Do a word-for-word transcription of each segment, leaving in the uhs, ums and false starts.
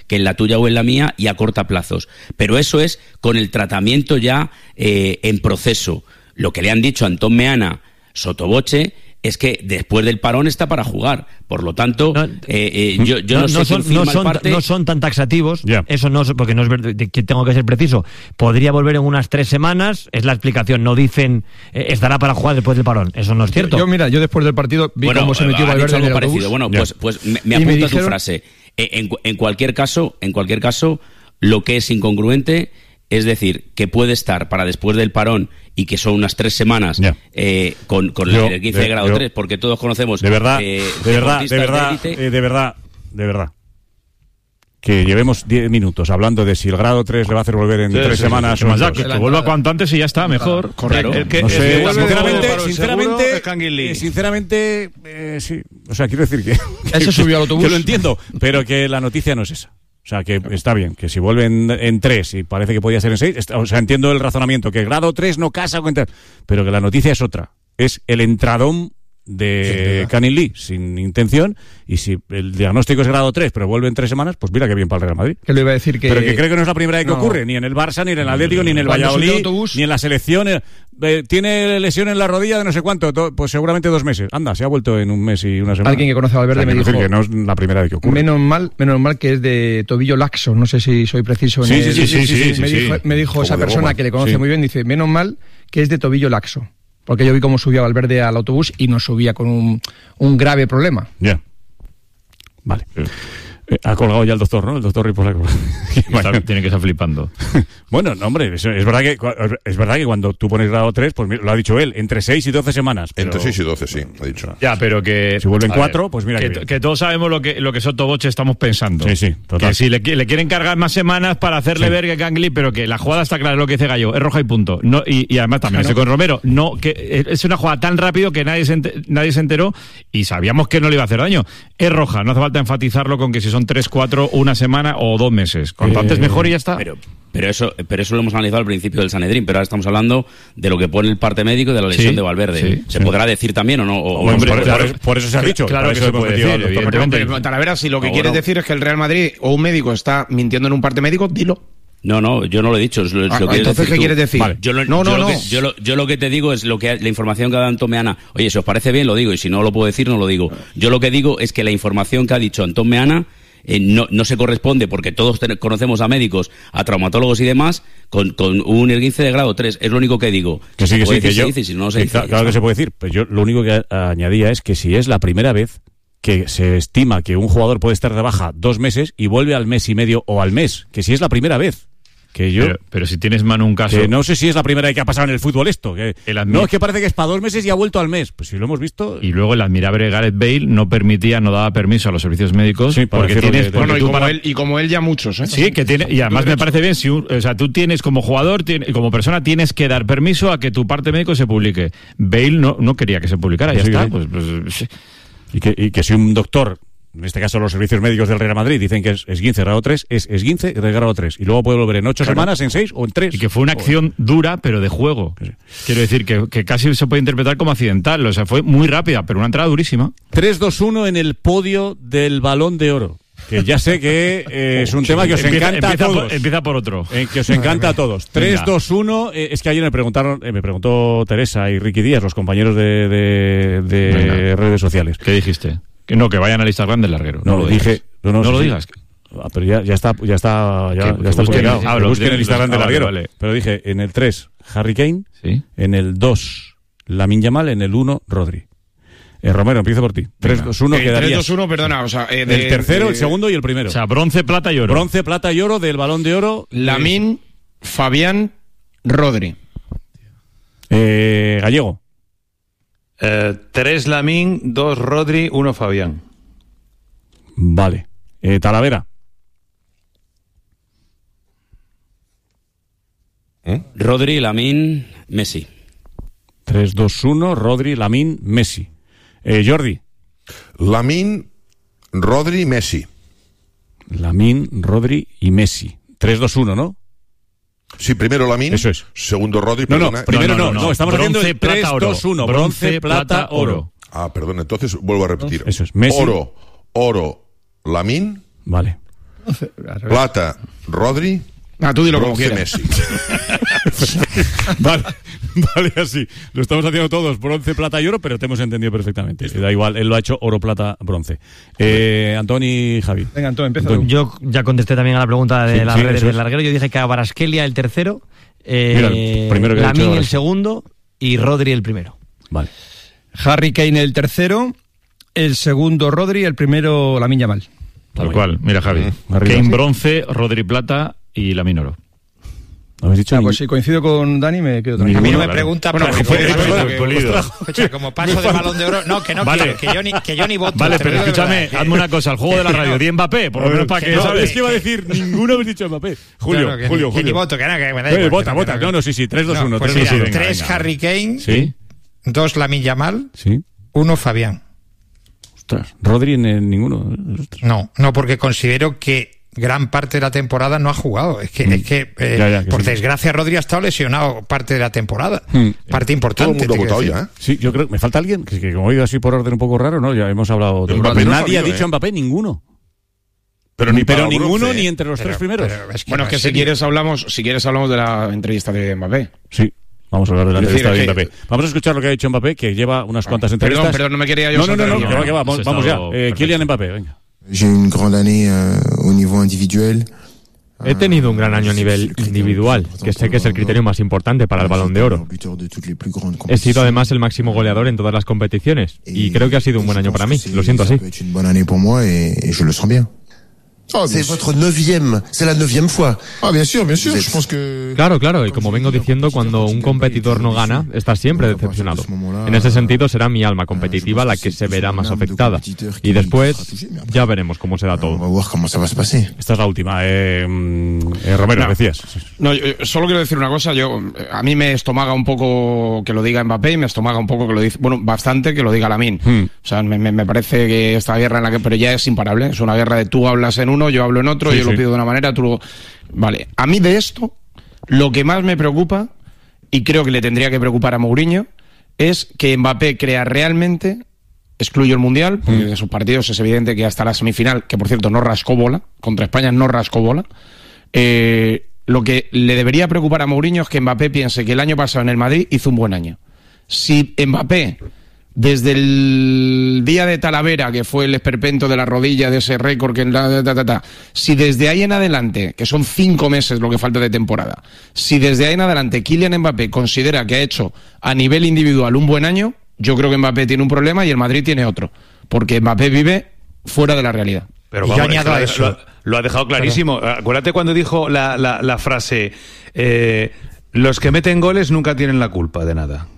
que en la tuya o en la mía y acorta plazos. Pero eso es con el tratamiento ya eh, en proceso. Lo que le han dicho a Antón Meana, Sotoboche, es que después del parón está para jugar. Por lo tanto, no, eh, eh, yo, yo no, no sé no son, quién firma no son, el parte. No son tan taxativos, yeah. Eso no, porque no es verdad, que tengo que ser preciso. Podría volver en unas tres semanas, es la explicación. No dicen, eh, estará para jugar después del parón. Eso no es cierto. Yo, yo mira, yo después del partido vi bueno, cómo se metió Valverde en el autobús. Parecido. Bueno, yeah. pues, pues me, me apunta me dijeron... tu frase. En, en cualquier caso, en cualquier caso, lo que es incongruente es decir que puede estar para después del parón y que son unas tres semanas yeah. eh, con, con yo, el quince de, de grado yo, tres, porque todos conocemos de verdad, eh, de verdad, de verdad, de, eh, de verdad, de verdad, que llevemos diez minutos hablando de si el grado tres le va a hacer volver en sí, tres sí, semanas. Sí, sí, o que, que vuelva cuanto antes y ya está, mejor. Correcto. El que, no sé, el sinceramente, sinceramente, sinceramente, eh, sí. O sea, quiero decir que, que, ¿Ese subió al autobús? Que lo entiendo, pero que la noticia no es esa. O sea, que está bien, que si vuelven en tres y parece que podía ser en seis, está, o sea, entiendo el razonamiento, que el grado tres no casa con entrar, pero que la noticia es otra. Es el entradón de Canning Lee sin intención, y si el diagnóstico es grado tres pero vuelve en tres semanas, pues mira que bien para el Real Madrid. Que le iba a decir que... Pero que creo que no es la primera vez que no. ocurre, ni en el Barça, ni en el Atlético, ni en el Valladolid, ni en la selección. Eh, tiene lesión en la rodilla de no sé cuánto, to, pues seguramente dos meses. Anda, se ha vuelto en un mes y una semana. Alguien que conoce a Valverde, o sea, me dijo que no es la primera vez que ocurre. Menos mal, menos mal que es de tobillo laxo, no sé si soy preciso en sí, el... sí, sí, sí, sí, sí, sí, me, sí, dijo, sí. me dijo esa persona que le conoce sí. muy bien, dice, menos mal que es de tobillo laxo. Porque yo vi cómo subía Valverde al autobús y no subía con un, un grave problema. Ya. Yeah. Vale. Sí. Eh, ha colgado ya el doctor, ¿no? El doctor Ripoll. Bueno. Tiene que estar flipando. Bueno, no, hombre, es, es verdad que es verdad que cuando tú pones grado tres, pues lo ha dicho él, entre seis y doce semanas. Pero... Entre seis y doce, sí, ha dicho. Ya, pero que... Si vuelven cuatro, pues mira que, que, que todos sabemos lo que, lo que Sotoboche estamos pensando. Sí, sí, total. Que si le, le quieren cargar más semanas para hacerle sí. ver que Canning Lee, pero que la jugada está clara, es lo que dice Gallo, es roja y punto. No, y, y además también claro. con Romero, no, que es una jugada tan rápido que nadie se, enter, nadie se enteró y sabíamos que no le iba a hacer daño. Es roja, no hace falta enfatizarlo con que si son tres, cuatro, una semana o dos meses. Cuanto eh, antes mejor y ya está. Pero, pero eso pero eso lo hemos analizado al principio del Sanedrín, pero ahora estamos hablando de lo que pone el parte médico de la lesión sí, de Valverde. Sí, ¿Se sí. podrá decir también o no? O, o hombre, por, claro, por, por eso se ha dicho. Claro que se puede decir, evidentemente. Pero, Talavera, si lo que no, quieres bueno. decir es que el Real Madrid o un médico está mintiendo en un parte médico, dilo. No, no, yo no lo he dicho. Es lo, ah, lo que entonces, decir ¿qué tú. quieres decir? Vale. Yo lo, no, no, yo no. Lo que, yo, lo, yo lo que te digo es lo que la información que ha dado Antón Meana. Oye, si os parece bien, lo digo. Y si no lo puedo decir, no lo digo. Yo lo que digo es que la información que ha dicho Antón Meana eh, no, no se corresponde, porque todos ten, conocemos a médicos, a traumatólogos y demás, con, con un esguince de grado tres. Es lo único que digo. Que sí, que sí, que yo... Dice, si no, se que, dice, claro, claro que se puede decir. Pero yo lo único que añadía es que si es la primera vez que se estima que un jugador puede estar de baja dos meses y vuelve al mes y medio o al mes, que si es la primera vez. Que yo, pero, pero si tienes mano un caso... Que no sé si es la primera vez que ha pasado en el fútbol esto. Que, admir... No, es que parece que es para dos meses y ha vuelto al mes. Pues si lo hemos visto... Y luego el admirable Gareth Bale no permitía, no daba permiso a los servicios médicos. Sí, porque tienes... Bueno, porque y, como para... él, y como él ya muchos, ¿eh? Sí, que tiene... Y además me parece bien, si un, o sea, tú tienes como jugador, tiene, como persona, tienes que dar permiso a que tu parte médico se publique. Bale no, no quería que se publicara, ya sí, está. Sí. Pues, pues, sí. Y, que, y que si un doctor... En este caso los servicios médicos del Real Madrid dicen que es esguince grado tres, es esguince de grado tres. Y luego puede volver en ocho claro. semanas, en seis o en tres. Y que fue una acción o... dura, pero de juego. Sí. Quiero decir que, que casi se puede interpretar como accidental. O sea, fue muy rápida, pero una entrada durísima. tres dos uno en el podio del Balón de Oro. Que ya sé que eh, es un tema que os empieza, encanta empieza a todos. Por, empieza por otro. Eh, que os encanta a todos. tres dos uno. Eh, es que ayer me preguntaron, eh, me preguntó Teresa y Ricky Díaz, los compañeros de, de, de redes sociales. ¿Qué dijiste? Que no, que vayan a listas grandes, larguero. No, no lo dije, digas. No, no, no sí, lo sí. digas. Ah, pero ya, ya está, ya está, ya, que, ya está publicado. Ah, lo busquen en el Instagram de ah, larguero. Vale, vale. Pero dije, en el tres, Harry Kane. ¿Sí? En el dos, Lamine Yamal. En el uno, Rodri. Eh, Romero, empiezo por ti. tres dos uno eh, quedaría. tres dos uno, perdona. O sea, eh, de, el tercero, de, el segundo y el primero. O sea, bronce, plata y oro. Bronce, plata y oro del Balón de Oro. Lamine, Fabián, Rodri. Eh, Gallego. Eh, tres Lamine, dos Rodri, uno Fabián. Vale. Eh, Talavera. ¿Eh? Rodri, Lamine, Messi. tres dos uno, Rodri, Lamine, Messi. Eh, Jordi. Lamine, Rodri, Messi. Lamine, Rodri y Messi. tres dos uno, ¿no? Sí, primero Lamine. Eso es. Segundo Rodri. No, no, perdona. primero no, no, no, no, no estamos bronce, haciendo el plata, tres dos uno. Bronce, plata, oro. Ah, perdón, entonces vuelvo a repetir. Eso es. Messi. Oro, oro, Lamine. Vale. Plata, Rodri. Ah, tú dilo como Bronce, quieras. Messi. Vale, vale, así. Lo estamos haciendo todos, bronce, plata y oro, pero te hemos entendido perfectamente. Da igual, él lo ha hecho oro, plata, bronce. Eh, Antoni y Javi. Venga, Antón, empieza Antonio. tú. Yo ya contesté también a la pregunta de Sí, las sí, redes eso del es. larguero. Yo dije que a Kvaratskhelia el tercero, eh, Mira, el primero que ha dicho Lamine el Kvaratskhelia. segundo y Rodri el primero. Vale. Harry Kane el tercero, el segundo Rodri, el primero Lamine Yamal. Tal cual. Mira, Javi. Arriba. Kane bronce, Rodri plata y Lamine oro. ¿Habéis dicho? Ah, ni- pues si coincido con Dani, me quedo A mí tranquilo. no me Claro. pregunta, Bueno, pero pues puede- puede- puede- puede- pulido. Escucha, como paso de balón de oro. No, que no Vale. quiero, que yo ni, que yo ni voto. Vale, te lo pero digo de escúchame, verdad, que- hazme una cosa, el juego de la radio, di Mbappé, por lo menos para que, No, ¿sabes? es que iba a decir, ninguno habéis dicho Mbappé. Julio, Claro, que- Julio, que ni Julio. voto, que no, que me da Eh, igual, vota, que vota. que No, no, sí, sí, tres, dos, uno. No, pues tres, mira, dos, uno. tres Venga. Harry Kane, Sí. dos Lamine Yamal, Sí. uno Fabián. Ostras, Rodri en el ninguno. No, no, porque considero que gran parte de la temporada no ha jugado. Es que, es que, eh, Ya, ya, que por sí. desgracia, Rodri ha estado lesionado parte de la temporada. Mm. Parte Todo importante. el mundo ha te quiero votado decir. ya, ¿eh? Sí, yo creo que me falta alguien, que, que como he ido así por orden un poco raro, ¿no? Ya hemos hablado de Mbappé Mbappé. no Nadie ha salió, dicho ¿eh? Mbappé, ninguno. Pero ni para ninguno bronce, ni ¿eh? entre los Pero- tres primeros. pero es que Bueno, no es que es si serio. quieres hablamos, si quieres hablamos de la entrevista de Mbappé. Sí. Vamos a hablar de la Es decir, entrevista de es que- Mbappé. Vamos a escuchar lo que ha dicho Mbappé, que lleva unas cuantas entrevistas. Perdón, perdón, no me quería yo No, no, no, saltar no, el que guión. va, que va. Vamos, Has vamos ya. estado Eh, perfecto. Kylian Mbappé, venga. J'ai eu une grande année euh, au niveau individuel. He tenido un gran año a nivel individual, que sé que es el criterio más importante para el Balón de Oro. He sido además el máximo goleador en todas las competiciones y creo que ha sido un buen año para mí, lo siento así. C'est une bonne année pour moi et, et je le sens bien. C'est votre neuvième, c'est la neuvième fois. Ah, bien sûr, bien sûr. Vous êtes- Je pense que Claro, claro, y como vengo diciendo, cuando un competidor no gana, está siempre decepcionado. En ese sentido, será mi alma competitiva la que se verá más afectada. Y después, ya veremos cómo se da on va todo. voir comment ça va se passer. Esta es la última. Eh, mm, eh, Romero, No. decías. No, yo, yo solo quiero decir una cosa. Yo eh, a mí me estomaga un poco que lo diga Mbappé y me estomaga un poco que lo dice, bueno, bastante que lo diga Lamine. Hmm. O sea, me, me- me parece que esta guerra en la que, pero ya es imparable. Es una guerra de tú hablas en uno, yo hablo en otro, Sí, yo sí. lo pido de una manera, tú lo... Vale. A mí de esto, lo que más me preocupa, y creo que le tendría que preocupar a Mourinho, es que Mbappé crea realmente, excluyo el Mundial, porque Hmm. de sus partidos es evidente que hasta la semifinal, que por cierto no rascó bola, contra España no rascó bola, eh, lo que le debería preocupar a Mourinho es que Mbappé piense que el año pasado en el Madrid hizo un buen año. Si Mbappé, desde el día de Talavera, que fue el esperpento de la rodilla, de ese récord, que ta, ta, ta, ta, si desde ahí en adelante, que son cinco meses lo que falta de temporada, si desde ahí en adelante Kylian Mbappé considera que ha hecho a nivel individual un buen año, yo creo que Mbappé tiene un problema y el Madrid tiene otro, porque Mbappé vive fuera de la realidad. Y Pero yo vamos, añado es a que eso. Lo, ha- lo ha dejado clarísimo. Acuérdate cuando dijo la, la, la frase: eh, los que meten goles nunca tienen la culpa de nada.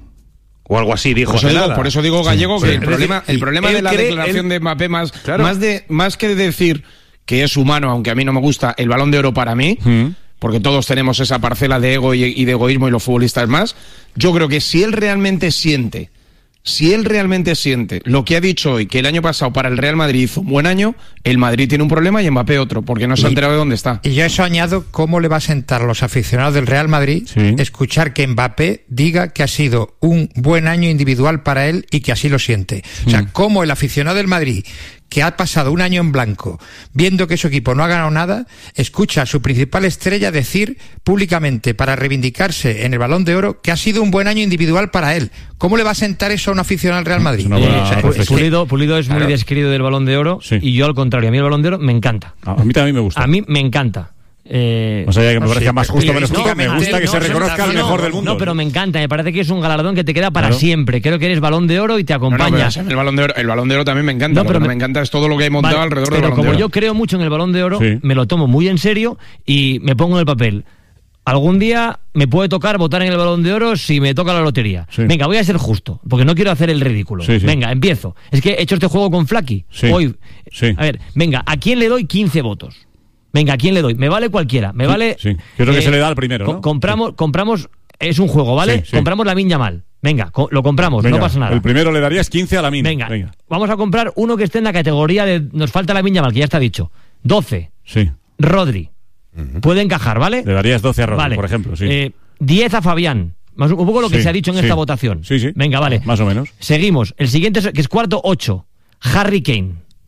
O algo así dijo. Por eso, hace digo, nada. por eso digo, Gallego, Sí, que sí. el Es problema, decir, el problema él de la cree- declaración él- de Mbappé, más, Claro. más, de, más que de decir que es humano, aunque a mí no me gusta, el Balón de Oro para mí, Mm. porque todos tenemos esa parcela de ego y, y de egoísmo y los futbolistas más, yo creo que si él realmente siente, si él realmente siente lo que ha dicho hoy, que el año pasado para el Real Madrid hizo un buen año, el Madrid tiene un problema y Mbappé otro, porque no se ha enterado de dónde está. Y yo a eso añado cómo le va a sentar a los aficionados del Real Madrid Sí. escuchar que Mbappé diga que ha sido un buen año individual para él y que así lo siente. O sea, cómo el aficionado del Madrid, que ha pasado un año en blanco, viendo que su equipo no ha ganado nada, escucha a su principal estrella decir públicamente, para reivindicarse en el Balón de Oro, que ha sido un buen año individual para él. ¿Cómo le va a sentar eso a un aficionado del Real Madrid? Es una buena Eh, o sea, reflexión. es que- Pulido, Pulido es muy Claro. desquerido del Balón de Oro Sí. y yo al contrario, a mí el Balón de Oro me encanta. A a mí también me gusta. A mí me encanta. Eh, O sea, que me Sí, parezca más pero justo o menos justo, me periodísticamente gusta que no se se reconozca al no, mejor no, del mundo. No, pero me encanta, me parece que es un galardón que te queda para Claro. siempre. Creo que eres Balón de Oro y te No, no, acompaña. pero el Balón de Oro, el Balón de Oro también me encanta, No, lo pero que no me- me encanta es todo lo que hay montado Vale, alrededor del pero Balón de como Oro. yo creo mucho en el Balón de Oro, Sí. me lo tomo muy en serio y me pongo en el papel. Algún día me puede tocar votar en el Balón de Oro si me toca la lotería. Sí. Venga, voy a ser justo, porque no quiero hacer el ridículo. Sí, sí. Venga, empiezo. Es que he hecho este juego con Flaky. Sí. Hoy. Sí. A ver, venga, ¿a quién le doy quince votos? Venga, ¿a quién le doy? Me vale cualquiera. Me vale. sí. Que es lo que se le da al primero, co- ¿no? Compramos, compramos. Es un juego, ¿vale? Sí, sí. Compramos la Lamine Yamal. Venga, co- lo compramos, Venga, no pasa nada. El primero le darías quince a la mina. Venga, vamos a comprar uno que esté en la categoría de. Nos falta la Lamine Yamal, que ya está dicho. doce. Sí. Rodri. Puede encajar, ¿vale? Le darías doce a Rodri, Vale. por ejemplo, sí. Eh, diez a Fabián. Más, un poco lo que Sí, se ha dicho en sí. esta votación. Sí, sí. Venga, vale. Más o menos. Seguimos. El siguiente, es- que es cuarto, ocho. Harry Kane.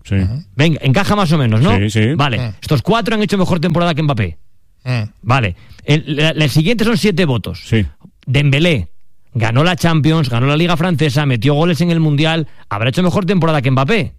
Sí. Venga, encaja más o menos, ¿no? Sí, sí. Vale, Uh-huh. estos cuatro han hecho mejor temporada que Mbappé. Mm. Vale, el, el, el siguiente son siete votos. Sí. Dembélé ganó la Champions, ganó la Liga Francesa, metió goles en el Mundial, habrá hecho mejor temporada que Mbappé.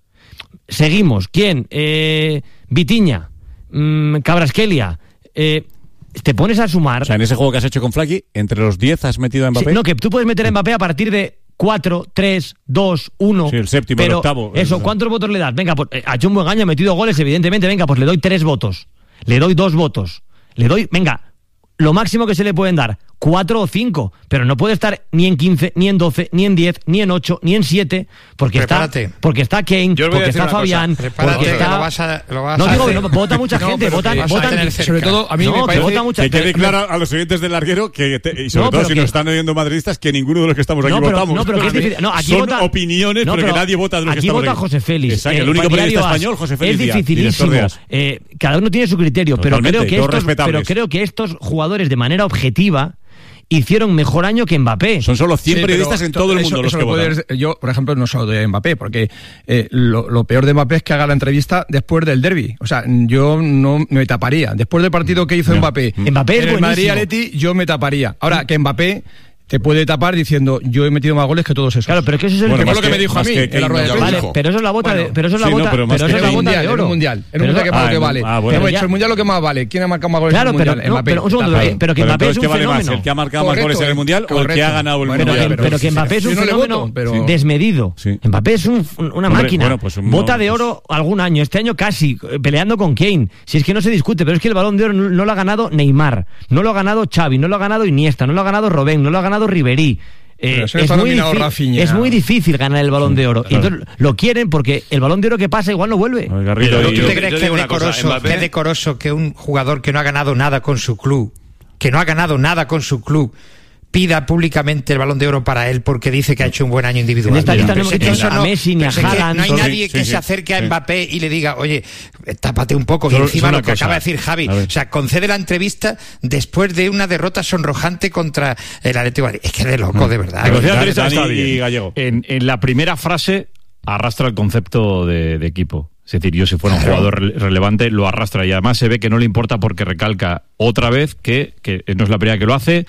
Seguimos, ¿quién? Eh, Vitinha, mmm, Kvaratskhelia. Eh, te pones a sumar. O sea, en ese juego que has hecho con Flaky, entre los diez has metido a Mbappé. Sí, no, que tú puedes meter a Mbappé a partir de cuatro, tres, dos, uno. Sí, el séptimo, pero el octavo. Eso, ¿cuántos votos le das? Venga, pues eh, ha hecho un buen año, ha metido goles, evidentemente. Venga, pues le doy tres votos. Le doy dos votos. Le doy, venga, lo máximo que se le pueden dar, cuatro o cinco. Pero no puede estar ni en quince, ni en doce, ni en diez, ni en ocho, ni en siete. Porque Prepárate. está, porque está Kane, Yo os voy a porque decir está una Fabián, cosa. Prepárate, porque que está... lo vas a, lo vas no a digo, hacer. no, vota mucha No, gente, pero votan, que vas a votan, tener cerca. Sobre todo, a mí no, me que parece... vota mucha Que quede gente. claro a los oyentes del larguero que te- y sobre No, todo pero si que- nos están oyendo madridistas que ninguno de los que estamos aquí No, pero- votamos. no, pero que es difícil. No, aquí Son vota- opiniones, No, pero, que nadie vota de los que aquí estamos vota aquí. José Félix. Exacto, eh, el único Diario periodista As. español, José Félix Es Díaz, dificilísimo. director de As. Eh, cada uno tiene su criterio, pero Totalmente, creo, que todos estos, respetables. pero creo que estos jugadores, de manera objetiva, hicieron mejor año que Mbappé. Son solo cien Sí, periodistas pero en todo el eso- mundo los eso que lo votan. puede- Yo, por ejemplo, no solo de Mbappé, porque eh, lo, lo peor de Mbappé es que haga la entrevista después del derbi. O sea, yo no me taparía. Después del partido que hizo Ya. Mbappé, Mbappé es en el Madrid buenísimo. Atleti, yo me taparía. Ahora, que Mbappé te puede tapar diciendo yo he metido más goles que todos esos. Claro, pero que eso es el Bueno, que fue más lo que, que- me dijo a más mí que en la rueda de Kane, prensa. Vale, pero eso es la bota Bueno, de, pero eso es la sí, no, bota, pero más pero que eso es la en el bota mundial, de en oro. el mundial. En el Pero mundial que eso- para lo Ah, que en- vale. ah, bueno. Hemos Pero dicho ya- el mundial lo que más vale. ¿Quién ha marcado más goles Claro, en el pero, mundial? no, Mbappé. pero un segundo, Está pero, claro. pero que Pero Mbappé es entonces, un ¿qué vale más? fenómeno. ¿El que ha marcado más Correcto, goles en el mundial o el que correcto. ha ganado el Bueno, mundial? Pero, pero que Mbappé es un Yo no le fenómeno voto, pero- desmedido. Sí. Mbappé es un- una Hombre, máquina. bueno, pues un- Bota de oro algún año. Este año casi, eh, peleando con Kane. Si es que no se discute, pero es que el Balón de Oro no, no lo ha ganado Neymar, no lo ha ganado Xavi, no lo ha ganado Iniesta, no lo ha ganado Robben, no lo ha ganado Ribéry. Eh, Pero eso es, está muy nominado difí- Rafinha. es muy difícil ganar el Balón de Oro. Y claro. entonces lo quieren porque el Balón de Oro que pasa igual no vuelve. Ay, Garrido, Mira, y- ¿Tú yo- te yo crees que es digo una cosa, decoroso, Mbappé- que es decoroso que un jugador que no ha ganado nada con su club, que no ha ganado nada con su club, pida públicamente el Balón de Oro para él porque dice que ha hecho un buen año individual? En esta lista no hemos Pensé que dicho eso a Messi ni a pensé que Haaland. No hay Sí, nadie sí, que sí, se acerque a sí. Mbappé y le diga, oye, tápate un poco. Y Solo- encima solo lo una que cosa. acaba de decir Javi, A ver. o sea, concede la entrevista después de una derrota sonrojante contra el Atlético de Madrid. Es que de loco, de verdad. Negociar Dani entrevista está y bien. Gallego. En, en la primera frase arrastra el concepto de, de equipo. Es decir, yo si fuera un Claro. jugador rele- relevante lo arrastra y además se ve que no le importa porque recalca otra vez que, que no es la primera que lo hace,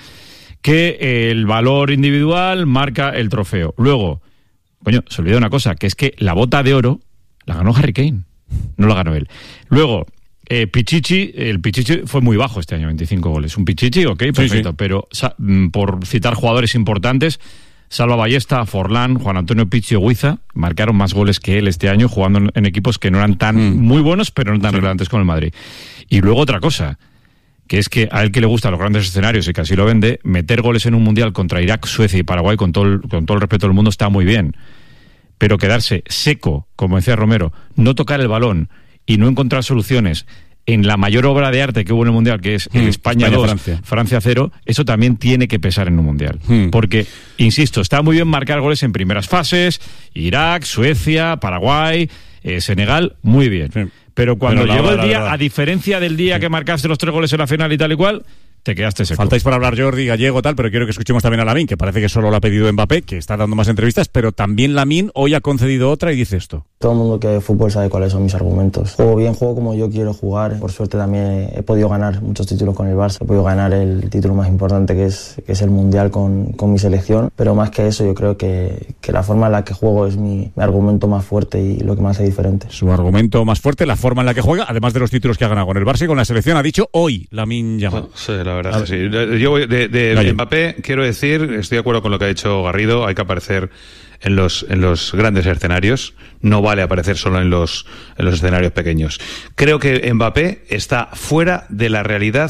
que el valor individual marca el trofeo. Luego, coño, se olvida una cosa, que es que la bota de oro la ganó Harry Kane, no la ganó él. Luego, eh, Pichichi, el Pichichi fue muy bajo este año, veinticinco goles. Un Pichichi, ok, perfecto, sí. pero sa- mm, por citar jugadores importantes, Salva Ballesta, Forlán, Juan Antonio Pichi Huiza marcaron más goles que él este año jugando en, en equipos que no eran tan Mm. muy buenos, pero no tan relevantes como el Madrid. Y luego otra cosa, que es que a él que le gustan los grandes escenarios y que así lo vende, meter goles en un mundial contra Irak, Suecia y Paraguay, con todo el, con todo el respeto del mundo, está muy bien. Pero quedarse seco, como decía Romero, no tocar el balón y no encontrar soluciones en la mayor obra de arte que hubo en el mundial, que es el Mm, España España, dos, Francia. Francia cero, eso también tiene que pesar en un mundial. Mm. Porque, insisto, está muy bien marcar goles en primeras fases, Irak, Suecia, Paraguay, eh, Senegal, muy bien. Sí. Pero cuando Pero la llegó verdad, el la día, verdad. a diferencia del día que marcaste los tres goles en la final y tal y cual, te quedaste seco. Faltáis para hablar Jordi, Gallego, tal, pero quiero que escuchemos también a Lamine, que parece que solo lo ha pedido Mbappé, que está dando más entrevistas, pero también Lamine hoy ha concedido otra y dice esto. Todo el mundo que ve fútbol sabe cuáles son mis argumentos. Juego bien, juego como yo quiero jugar. Por suerte también he podido ganar muchos títulos con el Barça. He podido ganar el título más importante que es, que es el Mundial con, con mi selección. Pero más que eso, yo creo que, que la forma en la que juego es mi, mi argumento más fuerte y lo que me hace diferente. Su argumento más fuerte, la forma en la que juega, además de los títulos que ha ganado con el Barça y con la selección, ha dicho hoy Lamine Yamal. Sí, la verdad es que sí. Yo voy de, de Gallo. Mbappé quiero decir, estoy de acuerdo con lo que ha dicho Garrido, hay que aparecer en los en los grandes escenarios, no vale aparecer solo en los en los escenarios pequeños. Creo que Mbappé está fuera de la realidad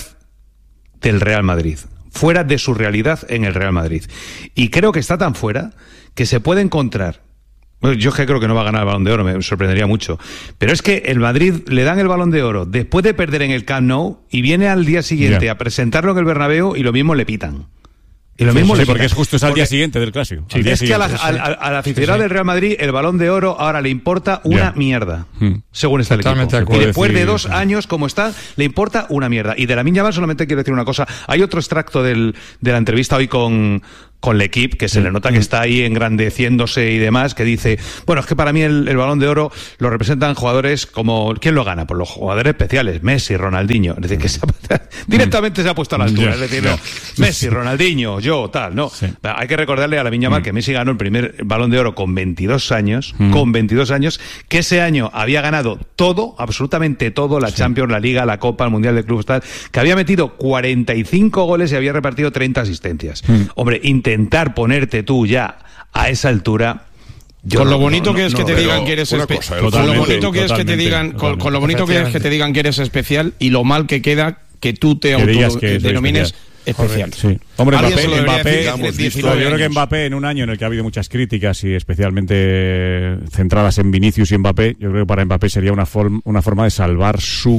del Real Madrid, fuera de su realidad en el Real Madrid. Y creo que está tan fuera que se puede encontrar. Bueno, yo es que creo que no va a ganar el Balón de Oro, me sorprendería mucho. Pero es que el Madrid le dan el Balón de Oro después de perder en el Camp Nou y viene al día siguiente Ya. a presentarlo en el Bernabéu y lo mismo le pitan. Y lo Sí, mismo sí, le porque pitan. es justo es al Porque día siguiente del clásico. Sí, Al día es que a la- siguiente. al, al- al aficionado del Real Madrid el Balón de Oro ahora le importa una Ya. mierda, Hmm. según está el Totalmente equipo. de Y acuerdo. después de Decir- dos años como está, le importa una mierda. Y de Lamine Yamal solamente quiero decir una cosa. Hay otro extracto del, de la entrevista hoy con con l'Equipe, que se le nota que está ahí engrandeciéndose y demás, que dice, bueno, es que para mí el, el Balón de Oro lo representan jugadores como, ¿quién lo gana? Pues los jugadores especiales, Messi, Ronaldinho, es decir, que se ha, directamente se ha puesto a la altura, es decir, no, Messi, Ronaldinho, yo, tal, no. Sí. Hay que recordarle a Lamine Yamal mm. que Messi ganó el primer Balón de Oro con veintidós años, mm. con veintidós años, que ese año había ganado todo, absolutamente todo, la sí. Champions, la Liga, la Copa, el Mundial de Clubes, tal, que había metido cuarenta y cinco goles y había repartido treinta asistencias. Mm. Hombre, intentar ponerte tú ya a esa altura... Yo con lo bonito no, no, que es no, que te digan que eres especial, con lo bonito que es que te digan, con, con lo bonito que es que te digan que eres especial y lo mal que queda que tú te autodenomines especial. Sí. Hombre, Mbappé, Mbappé visto, yo creo que Mbappé en un año en el que ha habido muchas críticas y especialmente centradas en Vinicius y Mbappé, yo creo que para Mbappé sería una, form, una forma de salvar su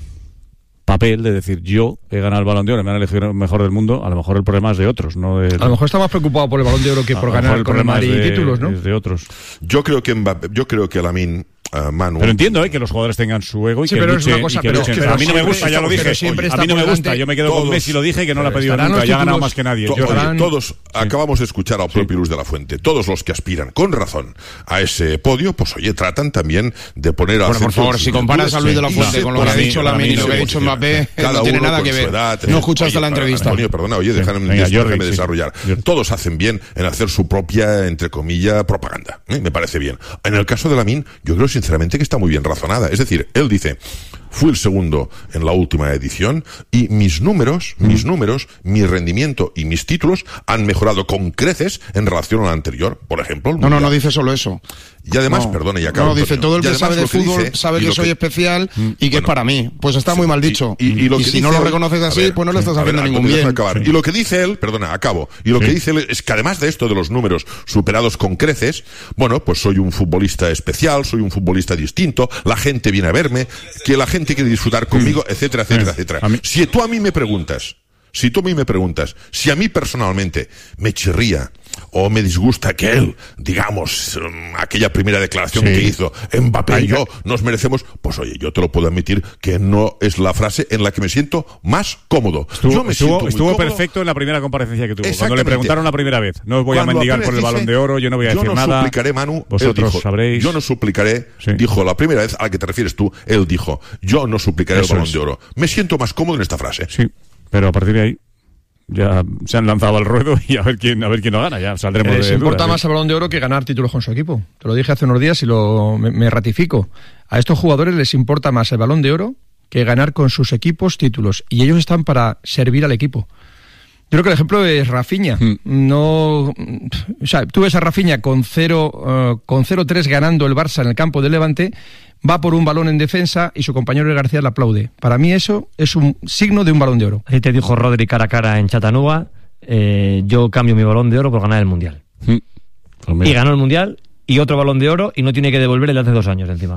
papel, de decir, yo he ganado el Balón de Oro, me han elegido el mejor del mundo. A lo mejor el problema es de otros, no de... A lo mejor está más preocupado por el Balón de Oro que por ganar con el Madrid de, títulos, ¿no? Es de otros. Yo creo que Mbappé, yo creo que Lamine Uh, Manu. Pero entiendo eh, que los jugadores tengan su ego y sí, que pero luchen. Es una cosa, y que pero, luchen. pero a mí no me gusta, ya lo dije. Oye, a mí no me gusta, yo me quedo todos, con Messi, lo dije, que no lo ha pedido nunca, ya ha ganado más que nadie. To, yo, oye, todos sí. acabamos de escuchar al propio sí. Luis de la Fuente. Todos los que aspiran, con razón, a ese podio, pues oye, tratan también de poner a... Bueno, por favor, si comparas a Luis de la Fuente con lo que ha dicho Lamine y lo que ha dicho Mbappé, no tiene nada que ver. No escuchaste la entrevista. Antonio, perdona, oye, déjame desarrollar. Todos hacen bien en hacer su propia, entre comillas, propaganda. Me parece bien. En el caso de Lamine, yo creo sinceramente que está muy bien razonada. Es decir, él dice, fui el segundo en la última edición y mis números, mm. mis números, mi rendimiento y mis títulos han mejorado con creces en relación al anterior, por ejemplo. No, no, no dice solo eso. Y además, no, perdone, y acabo. No, dice, todo el que sabe de fútbol dice, sabe que, que soy especial mm. y que bueno, es para mí. Pues está sí, muy mal dicho. Y, y, y, lo y que si no lo reconoces así, ver, pues no le estás haciendo ver, ningún bien. Acabar. Sí. Y lo que dice él, perdona, acabo. Y lo sí. que dice él es que además de esto de los números superados con creces, bueno, pues soy un futbolista especial, soy un futbolista distinto, la gente viene a verme, que la gente quiere disfrutar conmigo, mm. etcétera, etcétera, sí. etcétera. Si tú a mí me preguntas, si tú a mí me preguntas, si a mí personalmente me chirría o me disgusta que él, digamos, um, aquella primera declaración sí. que hizo, Mbappé y yo nos merecemos, pues oye, yo te lo puedo admitir que no es la frase en la que me siento más cómodo. Estuvo, yo me estuvo, siento estuvo muy perfecto en la primera comparecencia que tuvo, cuando le preguntaron la primera vez. No os voy Cuando a mendigar por el Balón de Oro, yo no voy a decir yo no nada. Suplicaré, Manu, vosotros dijo, sabréis. Yo no suplicaré, sí. dijo la primera vez a la que te refieres tú, él dijo, yo no suplicaré Eso el Balón es. de Oro. Me siento más cómodo en esta frase. Sí, pero a partir de ahí ya se han lanzado al ruedo y a ver quién a ver quién lo gana, ya saldremos eh, de se importa dudas, más el Balón de Oro que ganar títulos con su equipo. Te lo dije hace unos días y lo me, me ratifico. A estos jugadores les importa más el Balón de Oro que ganar con sus equipos títulos y ellos están para servir al equipo. Yo creo que el ejemplo es Rafinha. Mm. No, o sea, tú ves a Rafinha con cero uh, con cero tres ganando el Barça en el campo del Levante, va por un balón en defensa y su compañero García le aplaude. Para mí eso es un signo de un Balón de Oro. Así te dijo Rodri cara a cara en Chattanooga, eh, yo cambio mi Balón de Oro por ganar el Mundial. Mm. Pues y ganó el Mundial y otro Balón de Oro y no tiene que devolver el de hace dos años encima.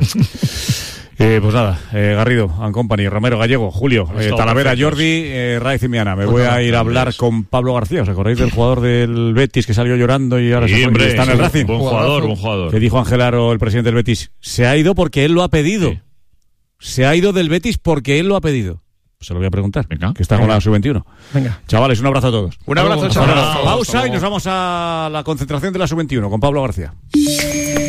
Eh, pues nada, eh, Garrido, and Company, Romero, Gallego, Julio, eh, Talavera, perfectos. Jordi, eh, Raiz y Miana. Me pues voy a ir a hablar con Pablo García. ¿Os acordáis del jugador del Betis que salió llorando y ahora sí, se hombre, está en el Racing? Buen jugador, buen jugador. Que dijo Ángel Aro, el presidente del Betis, se ha ido porque él lo ha pedido. Sí. Se ha ido del Betis porque él lo ha pedido. Se lo voy a preguntar, Venga. que está Venga. con la sub veintiuno. Venga. Chavales, un abrazo a todos. Un abrazo, chavales. Pausa y nos vamos a la concentración de la sub veintiuno con Pablo García.